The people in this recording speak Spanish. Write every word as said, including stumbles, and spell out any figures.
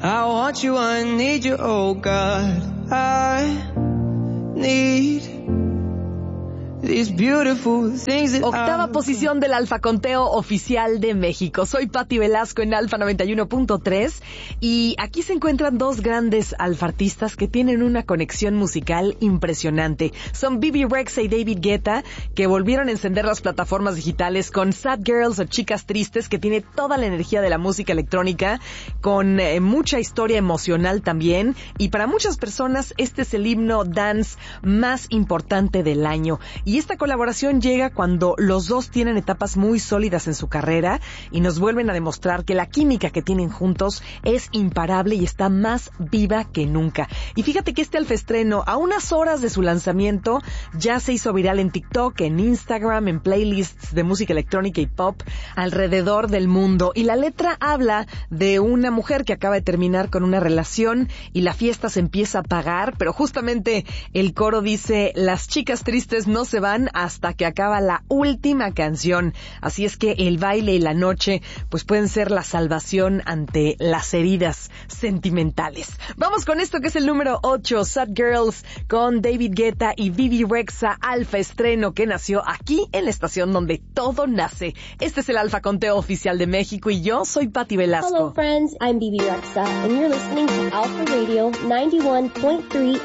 I want you, I need you, oh God. I need these beautiful things that Octava I... posición del Alfa Conteo Oficial de México. Soy Pati Velasco en Alfa noventa y uno punto tres y aquí se encuentran dos grandes alfartistas que tienen una conexión musical impresionante. Son Bebe Rexha y David Guetta, que volvieron a encender las plataformas digitales con Sad Girls o Chicas Tristes, que tiene toda la energía de la música electrónica, con eh, mucha historia emocional también, y para muchas personas este es el himno dance más importante del año. Y esta colaboración llega cuando los dos tienen etapas muy sólidas en su carrera y nos vuelven a demostrar que la química que tienen juntos es imparable y está más viva que nunca. Y fíjate que este alfaestreno, a unas horas de su lanzamiento, ya se hizo viral en TikTok, en Instagram, en playlists de música electrónica y pop alrededor del mundo. Y la letra habla de una mujer que acaba de terminar con una relación y la fiesta se empieza a apagar, pero justamente el coro dice: las chicas tristes no se van hasta que acaba la última canción. Así es que el baile y la noche pues pueden ser la salvación ante las heridas sentimentales. Vamos con esto que es el número ocho, Sad Girls, con David Guetta y Bebe Rexha, Alfa estreno que nació aquí en la estación donde todo nace. Este es el Alfa Conteo Oficial de México y yo soy Pati Velasco. Hello friends, I'm Bebe Rexha and you're listening to Alpha Radio ninety-one point three